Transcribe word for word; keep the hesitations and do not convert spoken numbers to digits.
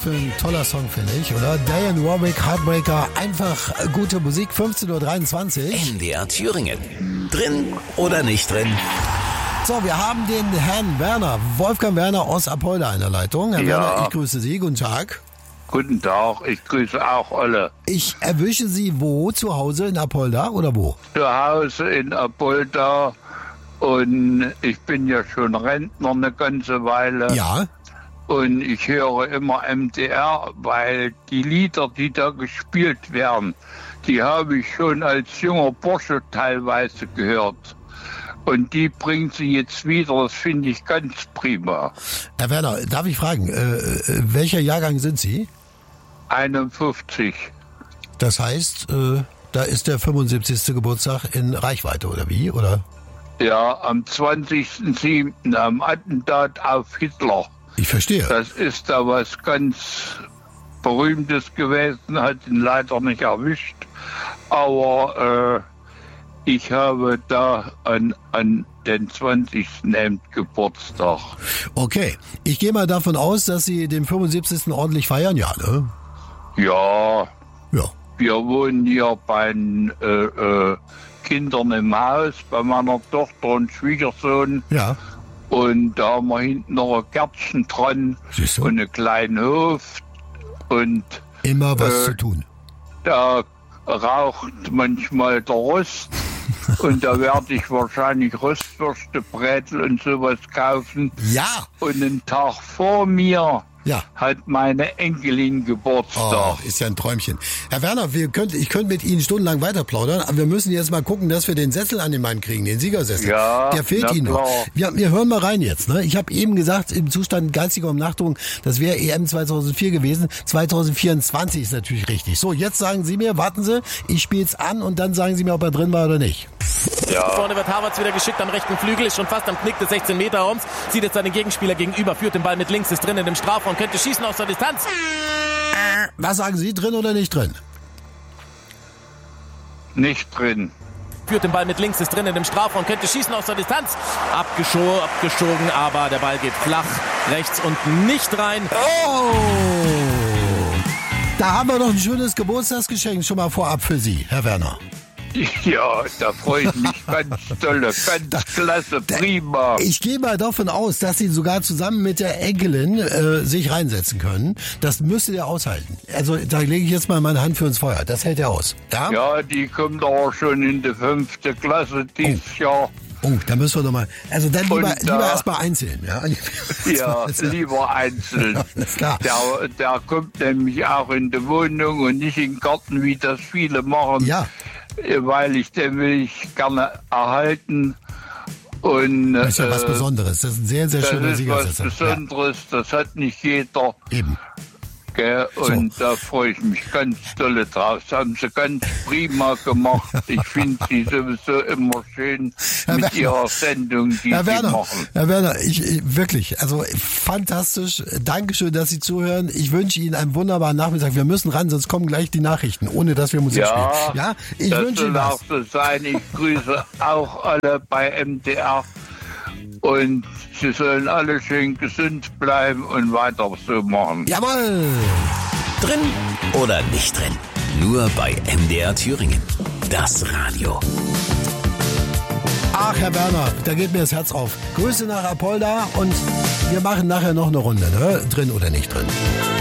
für ein toller Song, finde ich, oder? Diane Warwick, Heartbreaker, einfach gute Musik, fünfzehn Uhr dreiundzwanzig. M D R Thüringen. Drin oder nicht drin? So, wir haben den Herrn Werner, Wolfgang Werner aus Apolda in der Leitung. Herr Ja. Werner, ich grüße Sie. Guten Tag. Guten Tag, ich grüße auch alle. Ich erwische Sie wo? Zu Hause in Apolda oder wo? Zu Hause in Apolda und ich bin ja schon Rentner eine ganze Weile. Ja. Und ich höre immer M D R, weil die Lieder, die da gespielt werden, die habe ich schon als junger Bursche teilweise gehört. Und die bringt sie jetzt wieder, das finde ich ganz prima. Herr Werner, darf ich fragen, äh, welcher Jahrgang sind Sie? einundfünfzig. Das heißt, äh, da ist der fünfundsiebzigste Geburtstag in Reichweite, oder wie? Oder? Ja, am zwanzigsten siebten am Attentat auf Hitler. Ich verstehe. Das ist da was ganz Berühmtes gewesen, hat ihn leider nicht erwischt. Aber äh, ich habe da an, an den zwanzigsten Geburtstag. Okay, ich gehe mal davon aus, dass Sie den fünfundsiebzigsten ordentlich feiern, ja, ne? Ja, Ja. wir wohnen hier bei den äh, äh, Kindern im Haus, bei meiner Tochter und Schwiegersohn. Ja. Und da haben wir hinten noch ein Gärtchen dran Siehst du? und einen kleinen Hof. Und Immer was Äh, zu tun. da raucht manchmal der Rost. Und da werde ich wahrscheinlich Rostwürste, Brezel und sowas kaufen. Ja. Und einen Tag vor mir Ja. hat meine Enkelin Geburtstag. Oh, ist ja ein Träumchen. Herr Werner, wir könnt, ich könnte mit Ihnen stundenlang weiter plaudern, aber wir müssen jetzt mal gucken, dass wir den Sessel an den Mann kriegen, den Siegersessel. Ja, Der fehlt na Ihnen noch. klar. Wir, wir hören mal rein jetzt. Ne? Ich habe eben gesagt, im Zustand geistiger Umnachtung, das wäre E M zweitausendvier gewesen. zweitausendvierundzwanzig ist natürlich richtig. So, jetzt sagen Sie mir, warten Sie, ich spiele es an und dann sagen Sie mir, ob er drin war oder nicht. Vorne wird Havertz wieder geschickt am rechten Flügel, ist schon fast am Knick des sechzehn Meter Raums, sieht jetzt seinen Gegenspieler gegenüber, führt den Ball mit links, ist drin in dem Strafraum, könnte schießen aus der Distanz. Was sagen Sie, drin oder nicht drin? Nicht drin. Führt den Ball mit links, ist drin in dem Strafraum, könnte schießen aus der Distanz. Abgescho abgeschogen, aber der Ball geht flach, rechts unten nicht rein. Oh! Da haben wir noch ein schönes Geburtstagsgeschenk schon mal vorab für Sie, Herr Werner. Ja, da freue ich mich ganz toll, ganz klasse, prima. Ich gehe mal davon aus, dass Sie sogar zusammen mit der Enkelin äh, sich reinsetzen können. Das müsste der aushalten. Also da lege ich jetzt mal meine Hand für ins Feuer. Das hält er aus. Ja? Ja, die kommt aber schon in die fünfte Klasse dieses Jahr. Oh, da müssen wir doch mal. Also dann lieber, Und, äh, lieber erst mal einzeln. Ja, Ja, lieber einzeln. Alles klar. Der, der kommt nämlich auch in die Wohnung und nicht in den Garten, wie das viele machen. Ja. Weil ich den will ich gerne erhalten. Und Das ist ja was äh, Besonderes. Das ist ein sehr, sehr das schöner ist was Siegersessel. Besonderes, das hat nicht jeder. Ja, eben. Gell? Und da freue ich mich ganz dolle drauf. Das haben sie ganz prima gemacht. Ich finde sie sowieso immer schön Herr mit Werner. ihrer Sendung, die Herr sie Werner, machen. Herr Werner, ich, ich wirklich, also fantastisch. Dankeschön, dass Sie zuhören. Ich wünsche Ihnen einen wunderbaren Nachmittag. Wir müssen ran, sonst kommen gleich die Nachrichten, ohne dass wir Musik Ja, spielen. Ja, ich das wünsche Ihnen soll was. auch so sein. Ich grüße auch alle bei M D R. Und sie sollen alle schön gesund bleiben und weiter so machen. Jawohl! Drin oder nicht drin? Nur bei M D R Thüringen. Das Radio. Ach, Herr Werner, da geht mir das Herz auf. Grüße nach Apolda und wir machen nachher noch eine Runde, ne? Drin oder nicht drin.